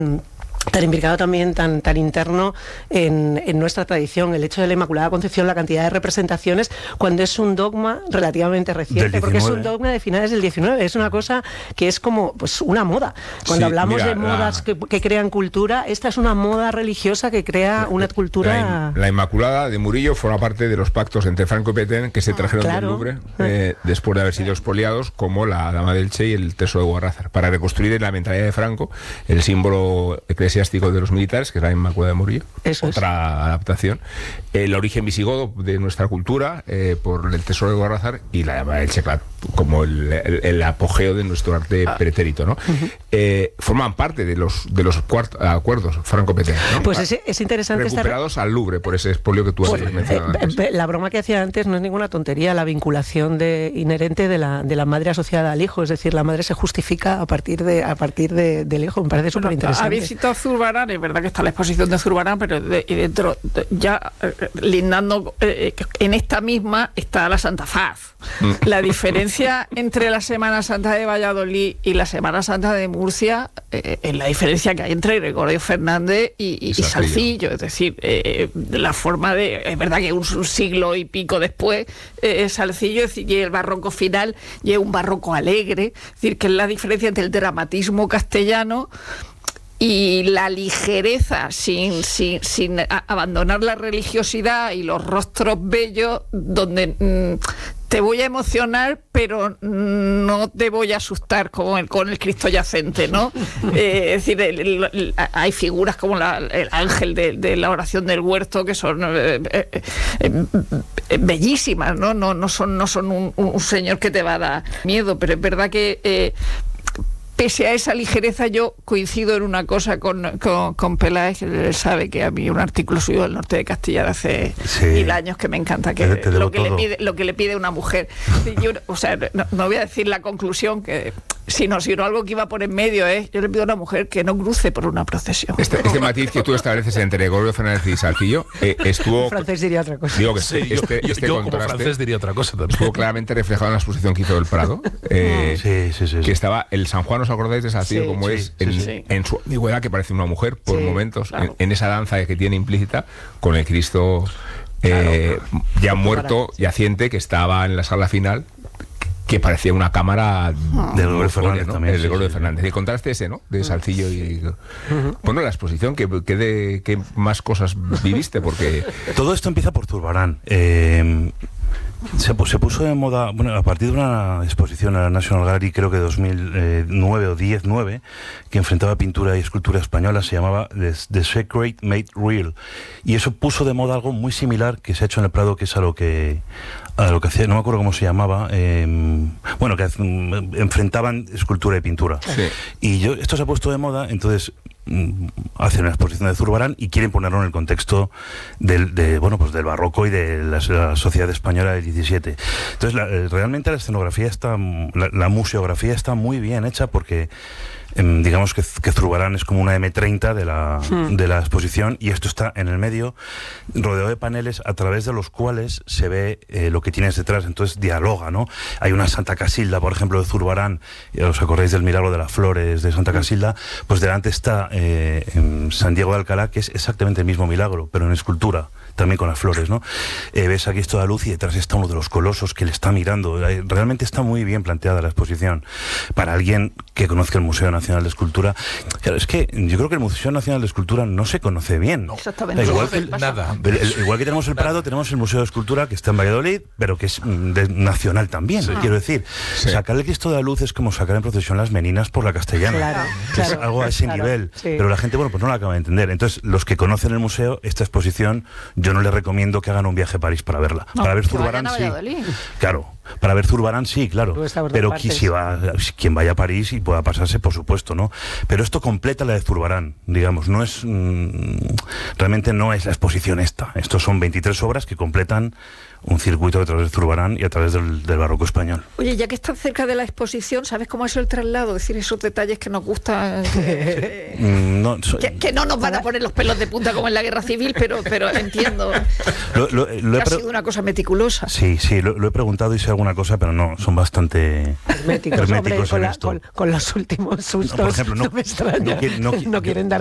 tan imbricado también, tan interno en nuestra tradición, el hecho de la Inmaculada Concepción, la cantidad de representaciones, cuando es un dogma relativamente reciente, porque es un dogma de finales del 19, es una cosa que es como pues una moda. Cuando hablamos de modas que crean cultura, esta es una moda religiosa que crea una cultura... La Inmaculada de Murillo forma parte de los pactos entre Franco y Petén que se trajeron del Louvre después de haber sido expoliados, como la Dama del Che y el Tesoro de Guarrazar, para reconstruir en la mentalidad de Franco el símbolo eclesiástico de los militares, que es la Inmaculada de Murillo. Otra adaptación. El origen visigodo de nuestra cultura, por el Tesoro de Guarrazar, y la Dama del Che, claro, como el apogeo de nuestro arte pretérito, ¿no? Forman parte de los acuerdos Franco-Petén, ¿no? Pues es interesante recuperados al Louvre por ese expolio que tú has mencionado antes. La broma que hacía antes no es ninguna tontería, la vinculación inherente de la madre asociada al hijo, es decir, la madre se justifica a partir del hijo. Me parece súper interesante. Habéis citado Zurbarán, es verdad que está la exposición de Zurbarán, pero dentro, ya lindando en esta misma está la Santa Faz. La diferencia entre la Semana Santa de Valladolid y la Semana Santa de Murcia es la diferencia que hay entre Gregorio Fernández y Salcillo. Es decir, la forma de... Es verdad que un siglo y pico después, Salcillo, y el barroco final, y es un barroco alegre. Es decir, que es la diferencia entre el dramatismo castellano y la ligereza, sin abandonar la religiosidad y los rostros bellos, donde te voy a emocionar, pero no te voy a asustar, como con el Cristo yacente, ¿no? Es decir, hay figuras como el ángel de la oración del huerto, que son bellísimas, ¿no? No son un señor que te va a dar miedo, pero es verdad que... pese a esa ligereza, yo coincido en una cosa con Peláez, que él sabe que a mí un artículo suyo del norte de Castilla de hace 1000 años que me encanta, que lo que le pide una mujer. Yo, o sea, no voy a decir la conclusión, sino algo que iba por en medio, yo le pido a una mujer que no cruce por una procesión. Este matiz que tú estableces entre Gregorio Fernández y Salcillo estuvo... francés diría otra cosa. Digo que yo como francés diría otra cosa también. Estuvo claramente reflejado en la exposición que hizo del Prado, que estaba el San Juan, ¿os acordáis de Salcillo? Como en su ambigüedad, que parece una mujer por momentos, claro. en esa danza que tiene implícita con el Cristo ya muerto, yaciente, que estaba en la sala final, que parecía una cámara de Gregorio Fernández, ¿no? El Gregorio Fernández. El contraste ese, ¿no? De Salcillo y... Bueno, la exposición, ¿qué más cosas viviste? Porque... Todo esto empieza por Zurbarán. Se puso de moda, bueno, a partir de una exposición a la National Gallery, creo que 2009 o 2009, que enfrentaba pintura y escultura española, se llamaba The Sacred Made Real. Y eso puso de moda algo muy similar que se ha hecho en el Prado, que es a lo que hacía, no me acuerdo cómo se llamaba, bueno, que enfrentaban escultura y pintura. Sí. Y esto se ha puesto de moda, entonces hacen una exposición de Zurbarán y quieren ponerlo en el contexto del barroco y de la sociedad española del 17. Entonces, realmente la escenografía la museografía está muy bien hecha, porque digamos que Zurbarán es como una M30 de la exposición, y esto está en el medio, rodeado de paneles a través de los cuales se ve lo que tienes detrás, entonces dialoga, ¿no? Hay una Santa Casilda, por ejemplo, de Zurbarán, ¿os acordáis del milagro de las flores de Santa Casilda? Pues delante está en San Diego de Alcalá, que es exactamente el mismo milagro, pero en escultura, también con las flores, ¿no? Ves aquí esto de luz y detrás está uno de los colosos que le está mirando. Realmente está muy bien planteada la exposición para alguien que conozca el Museo Nacional de Escultura. Claro, es que yo creo que el Museo Nacional de Escultura no se conoce bien. No. Exactamente. Igual que tenemos el Prado, tenemos el Museo de Escultura, que está en Valladolid, pero que es nacional también, quiero decir. Sí. Sacar el Cristo de la Luz es como sacar en procesión las meninas por la Castellana. Claro, es algo a ese nivel. Sí. Pero la gente, pues no la acaba de entender. Entonces, los que conocen el museo, esta exposición, yo no les recomiendo que hagan un viaje a París para verla. No, para ver Zurbarán, sí. Claro. Para ver Zurbarán, sí, claro. Pero quien vaya a París y pueda pasarse, por supuesto, ¿no? Pero esto completa la de Zurbarán, digamos. No es... realmente no es la exposición esta. Estos son 23 obras que completan un circuito a través de Zurbarán y a través del barroco español. Oye, ya que estás cerca de la exposición, ¿sabes cómo es el traslado? Es decir, esos detalles que nos gustan... que no nos van a poner los pelos de punta como en la Guerra Civil, pero entiendo. Ha sido una cosa meticulosa. Sí, lo he preguntado y se alguna cosa, pero no, son bastante herméticos hombre, en esto. Con los últimos sustos, por ejemplo, no me extraña. No quieren dar